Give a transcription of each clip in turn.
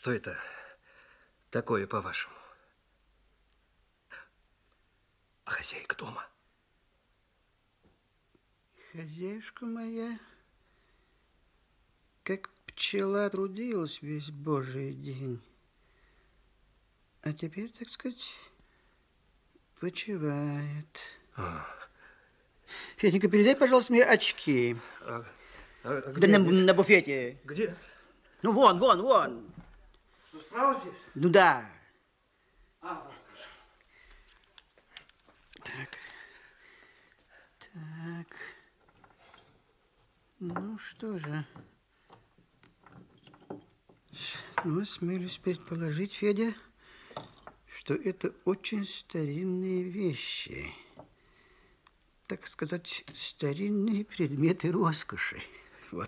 Что это такое, по-вашему? Хозяйка дома. Хозяюшка моя, как пчела, трудилась весь божий день. А теперь, так сказать, почивает. Феденька, передай, пожалуйста, мне очки. Где? Да на буфете. Где? Ну, вон. Что, справа здесь? Ну, да. Вот. Так. Ну, что же. Ну, осмелюсь предположить, Федя, что это очень старинные вещи. Так сказать, старинные предметы роскоши. Вот.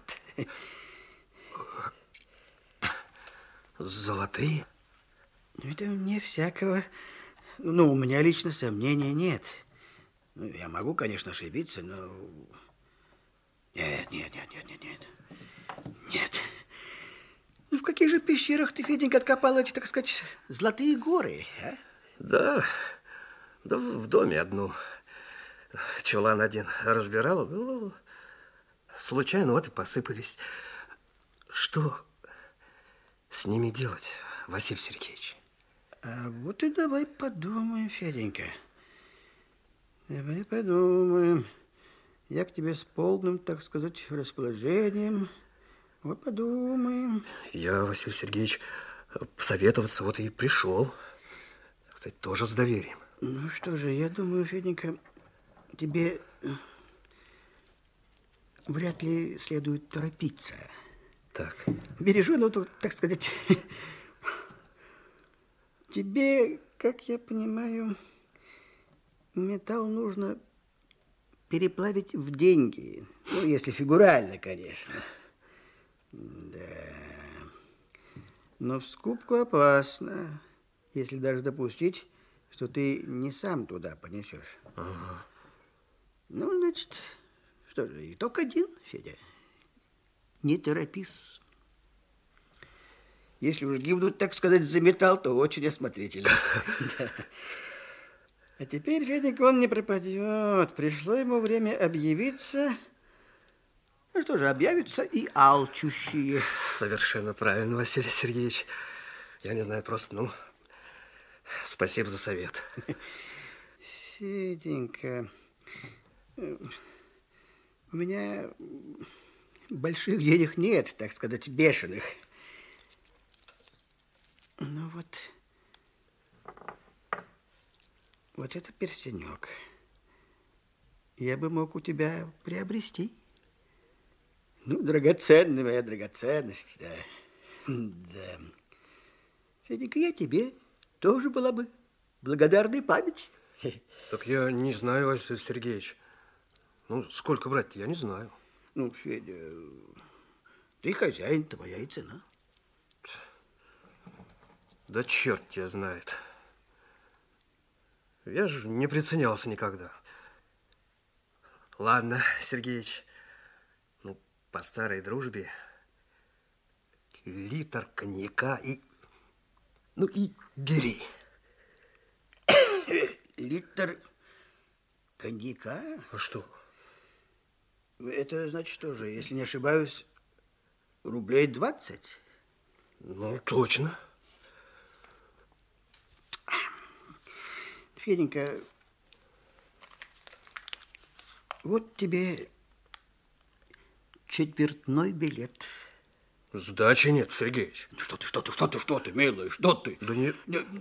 Золотые? Это мне всякого... Ну, у меня лично сомнений нет. Ну, я могу, конечно, ошибиться, но... Нет. Ну, в каких же пещерах ты, Феденька, откопал эти, так сказать, золотые горы, а? Да в доме одном. Чулан один разбирал, ну, случайно вот и посыпались. Что с ними делать, Василий Сергеевич? А вот и давай подумаем, Феденька. Давай подумаем. Я к тебе с полным, так сказать, расположением. Вот подумаем. Я, Василий Сергеевич, посоветоваться вот и пришел. Кстати, тоже с доверием. Ну что же, я думаю, Феденька, тебе вряд ли следует торопиться. Так. Бережу, ну, тут, так сказать, тебе, как я понимаю, металл нужно переплавить в деньги. Ну, если фигурально, конечно. Да. Но в скупку опасно, если даже допустить, что ты не сам туда понесешь. Ага. Ну, значит, что же, итог один, Федя. Не торопись. Если уж гибнуть, так сказать, за металл, то очень осмотрительно. А теперь, Феденька, он не пропадет. Пришло ему время объявиться. Ну что же, объявятся и алчущие. Совершенно правильно, Василий Сергеевич. Я не знаю, просто, ну, спасибо за совет. Феденька, у меня больших денег нет, так сказать, бешеных. Ну вот это перстенек. Я бы мог у тебя приобрести. Ну, драгоценная моя драгоценность, да. Да. Феденька, я тебе тоже была бы благодарной память. Так я не знаю, Василий Сергеевич. Ну, сколько брать-то, я не знаю. Ну, Федя, ты хозяин, твоя и цена. Да черт тебя знает. Я же не приценялся никогда. Ладно, Сергеевич, ну, по старой дружбе литр коньяка и... Ну, и бери. Литр коньяка? А что? Это значит что же, если не ошибаюсь, рублей 20? Ну, точно. Феденька, вот тебе четвертной билет. Сдачи нет, Сергеевич. Что ты, милый, что ты? Да нет.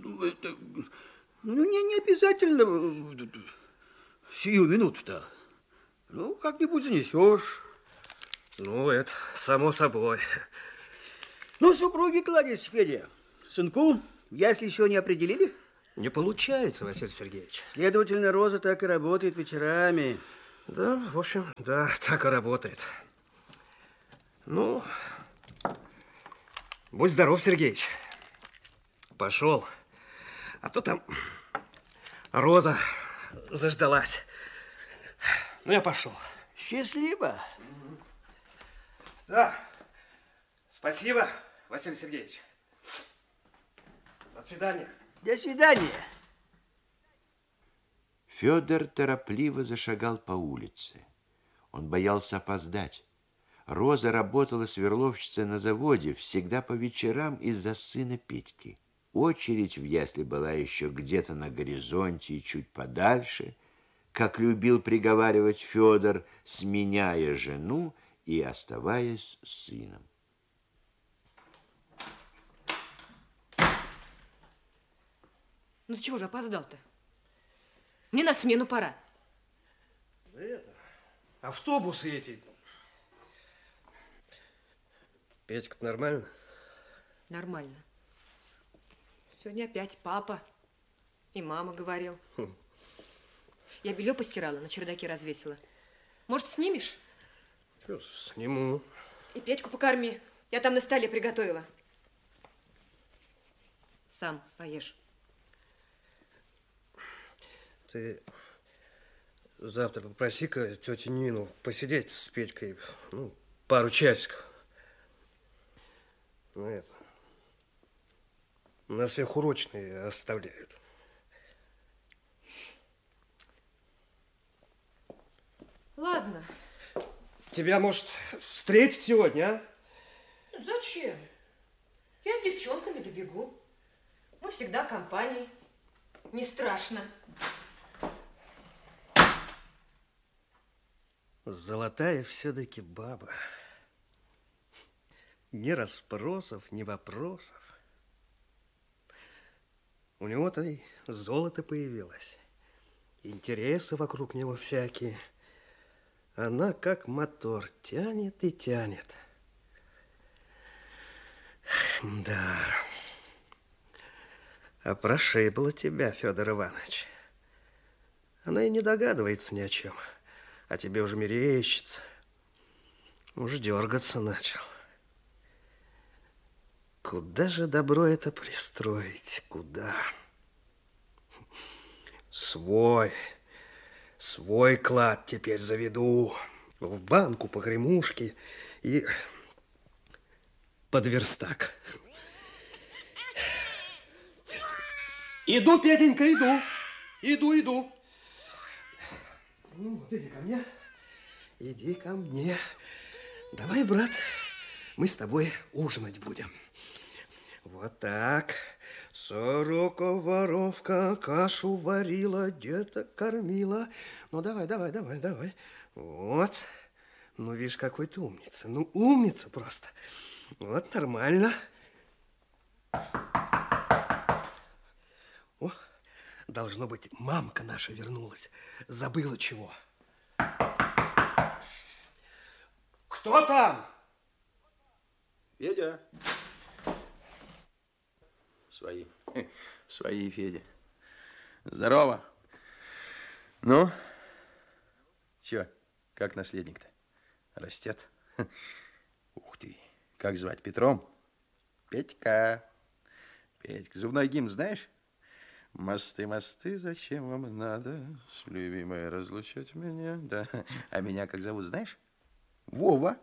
Ну, не обязательно сию минуту-то. Ну, как-нибудь занесешь. Ну, это само собой. Ну, супруги кладезь, Федя. Сынку, ясли еще не определили? Не получается, Василий Сергеевич. Следовательно, Роза так и работает вечерами. Да, в общем, да, так и работает. Ну, будь здоров, Сергеевич. Пошел. А то там Роза заждалась. Ну, я пошел. Счастливо. Да. Спасибо, Василий Сергеевич. До свидания. До свидания. Федор торопливо зашагал по улице. Он боялся опоздать. Роза работала сверловщицей на заводе всегда по вечерам из-за сына Петьки. Очередь в ясли была еще где-то на горизонте и чуть подальше, как любил приговаривать Федор, сменяя жену и оставаясь с сыном. Ну, чего же опоздал-то? Мне на смену пора. Да это, автобусы эти. Петька-то нормально? Нормально. Сегодня опять папа и мама говорил. Я белье постирала, на чердаке развесила. Может, снимешь? Что, сниму. И Петьку покорми. Я там на столе приготовила. Сам поешь. Ты завтра попроси-ка тетю Нину посидеть с Петькой, ну, пару часиков. Ну, это, на сверхурочные оставляют. Ладно. Тебя, может, встретить сегодня, а? Зачем? Я с девчонками добегу. Мы всегда компанией. Не страшно. Золотая все-таки баба. Ни расспросов, ни вопросов. У него-то и золото появилось. Интересы вокруг него всякие. Она как мотор тянет и тянет. Да. А прошибло тебя, Федор Иванович. Она и не догадывается ни о чем. А тебе уже мерещится. Уж дергаться начал. Куда же добро это пристроить? Куда? Свой клад теперь заведу. В банку погремушки и под верстак. Иду, Петенька, иду. Иду. Ну, вот иди ко мне. Иди ко мне. Давай, брат, мы с тобой ужинать будем. Вот так. Сорока-воровка кашу варила, деток кормила. Ну, давай. Вот. Ну, видишь, какой ты умница. Ну, умница просто. Вот, нормально. О, должно быть, мамка наша вернулась. Забыла чего. Кто там? Федя. Свои, Федя. Здорово. Ну, чё, как наследник-то? Растет? Ух ты, как звать? Петром? Петька. Зубной гимн знаешь? Мосты, зачем вам надо с любимой разлучать меня? Да. А меня как зовут, знаешь? Вова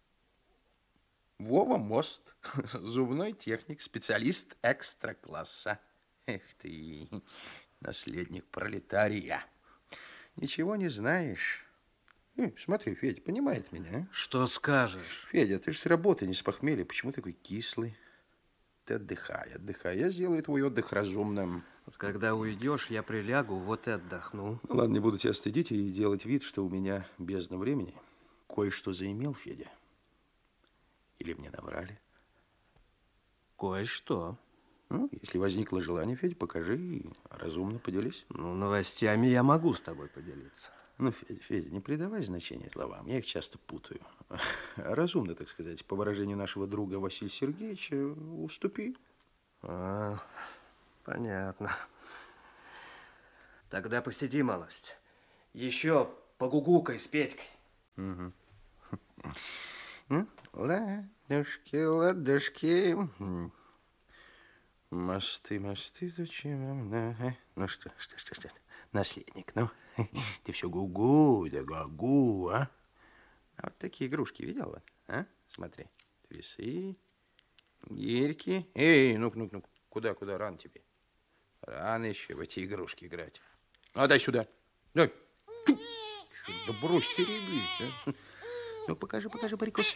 Мост, зубной техник, специалист экстра-класса. Эх ты, наследник пролетария. Ничего не знаешь. Смотри, Федя, понимает меня, а? Что скажешь? Федя, ты же с работы, не с похмелья. Почему такой кислый? Ты отдыхай. Я сделаю твой отдых разумным. Вот когда уйдешь, я прилягу, вот и отдохну. Ну, ладно, не буду тебя стыдить и делать вид, что у меня бездна времени. Кое-что заимел, Федя. Или мне наврали? Кое-что. Ну, если возникло желание, Федя, покажи и разумно поделись. Ну, новостями я могу с тобой поделиться. Ну, Федя, не придавай значения словам. Я их часто путаю. Разумно, так сказать, по выражению нашего друга Василия Сергеевича, уступи. Понятно. Тогда посиди малость. Еще погугукай с Петькой. Угу. Ну, ладушки. Мосты, зачем вам надо? Ну, что? Наследник, ну, ты все гугу, да гагу, а? А вот такие игрушки видел, вот, а? Смотри, весы, гирьки. Эй, ну, Куда, рано тебе? Рано еще в эти игрушки играть. А дай сюда. Дай. Чё, да брось ты ребить, а? Ну, покажи, парикус.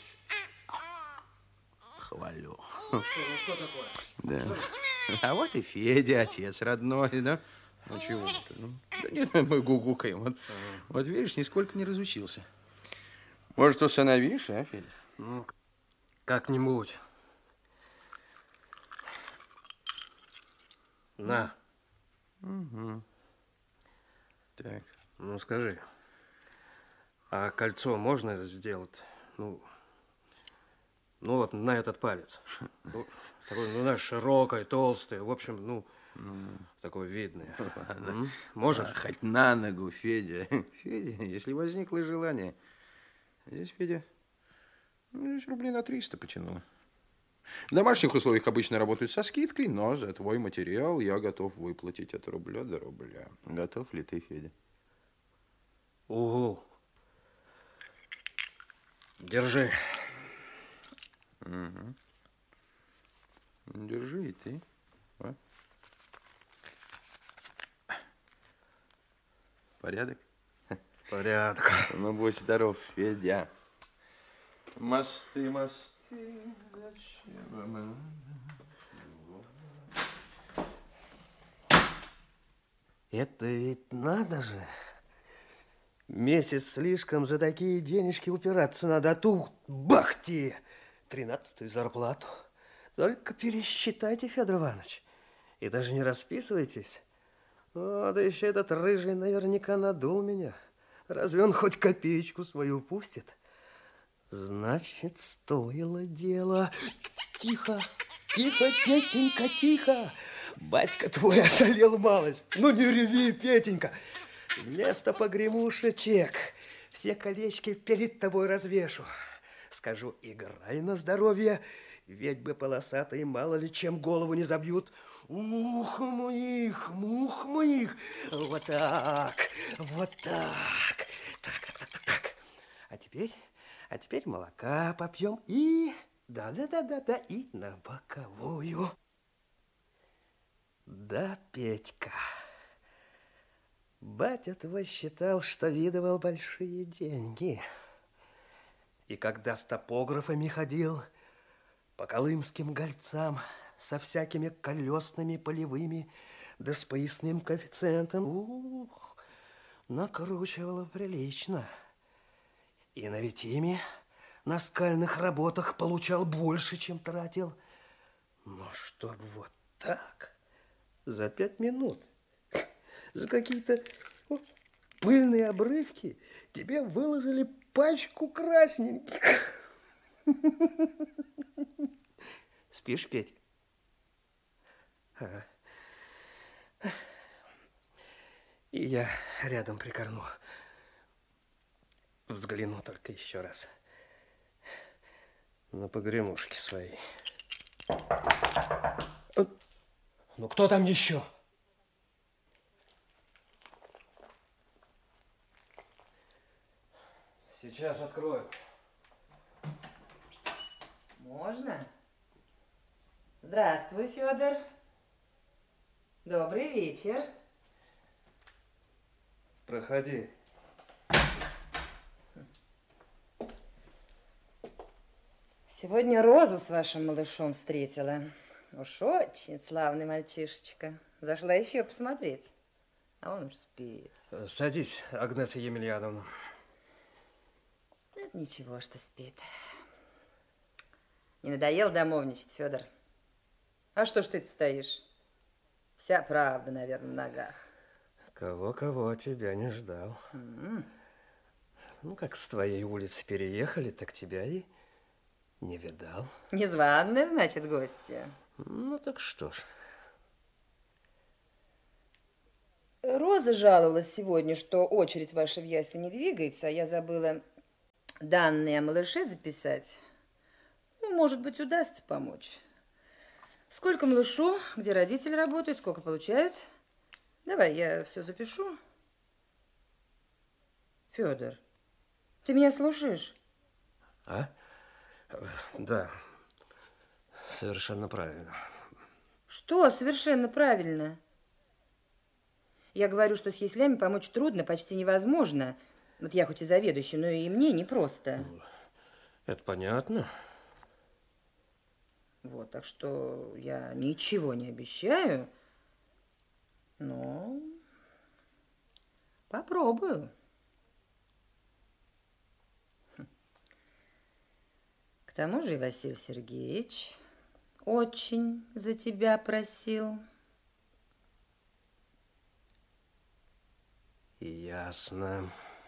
Хвалю. Что такое? Да. А вот и Федя, отец родной, да? Ну, чего ты? Ну, да нет, мы гугукаем. Вот видишь, нисколько не разучился. Может, усыновишь, а, Федя? Ну, как-нибудь. На. Угу. Так. Ну, скажи, а кольцо можно сделать? Ну вот на этот палец. Ну, такой, ну, знаешь, широкое, толстое. В общем, ну, такое видное. Можешь? А, хоть на ногу, Федя. Федя, если возникло желание. Здесь, Федя, ну, здесь рублей на 300 потянуло. В домашних условиях обычно работают со скидкой, но за твой материал я готов выплатить от рубля до рубля. Готов ли ты, Федя? Угу. Держи. Угу. Держи и ты. А? Порядок? Порядок. Ну, будь здоров, Федя. Мосты, зачем вам? Это ведь надо же. Месяц слишком за такие денежки упираться надо, а тут бах тебе 13-ю зарплату. Только пересчитайте, Федор Иванович, и даже не расписывайтесь. О, да еще этот рыжий наверняка надул меня. Разве он хоть копеечку свою упустит? Значит, стоило дело. Тихо, Петенька, тихо. Батька твой ошалел малость. Ну не реви, Петенька. Вместо погремушечек все колечки перед тобой развешу. Скажу, играй на здоровье, ведьмы полосатые мало ли чем голову не забьют. Ух моих, мух моих. Вот так, вот так. Так. А теперь молока попьем и... Да, и на боковую. Да, Петька... Батя твой считал, что видывал большие деньги. И когда с топографами ходил по колымским гольцам со всякими колесными полевыми, да с поясным коэффициентом, накручивало прилично. И на Витиме на скальных работах получал больше, чем тратил. Но чтоб вот так, за 5 минут... За какие-то пыльные обрывки тебе выложили пачку красненьких. Спишь, Петь? Ага. И я рядом прикорну. Взгляну только еще раз на погремушки свои. Ну, кто там еще? Сейчас открою. Можно? Здравствуй, Федор. Добрый вечер. Проходи. Сегодня Розу с вашим малышом встретила. Уж очень славный мальчишечка. Зашла еще посмотреть. А он уж спит. Садись, Агнеса Емельяновна. Ничего, что спит. Не надоело домовничать, Федор? А что ж ты стоишь? Вся правда, наверное, в ногах. Кого тебя не ждал. Ну, как с твоей улицы переехали, так тебя и не видал. Незваные, значит, гости. Ну, так что ж. Роза жаловалась сегодня, что очередь ваша в ясли не двигается, а я забыла данные о малыше записать. Ну, может быть, удастся помочь. Сколько малышу, где родители работают, сколько получают? Давай, я все запишу. Федор, ты меня слушаешь? А? Да, совершенно правильно. Что? Совершенно правильно. Я говорю, что с яслями помочь трудно, почти невозможно. Вот я хоть и заведующий, но и мне непросто. Это понятно. Вот, так что я ничего не обещаю, но попробую. К тому же и Василий Сергеевич очень за тебя просил. Ясно.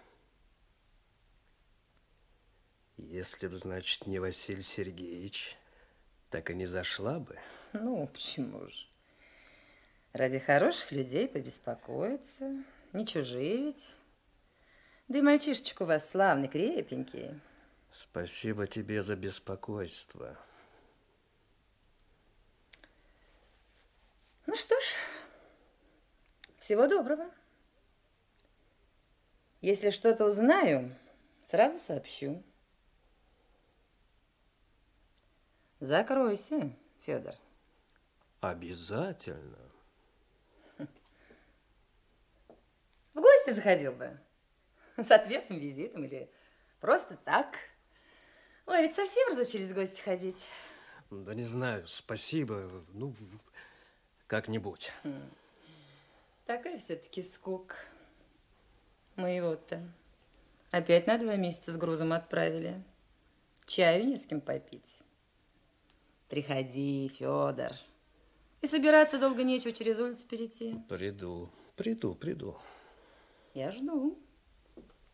Если б, значит, не Василий Сергеевич, так и не зашла бы. Ну, почему же? Ради хороших людей побеспокоиться. Не чужие ведь. Да и мальчишечка у вас славный, крепенький. Спасибо тебе за беспокойство. Ну что ж, всего доброго. Если что-то узнаю, сразу сообщу. Закройся, Федор. Обязательно. В гости заходил бы. С ответным визитом или просто так. Ой, ведь совсем разучились в гости ходить. Да не знаю, спасибо. Ну, как-нибудь. Такая все-таки скука. Моего-то. Опять на 2 месяца с грузом отправили. Чаю не с кем попить. Приходи, Федор. И собираться долго нечего, через улицу перейти. Приду. Я жду.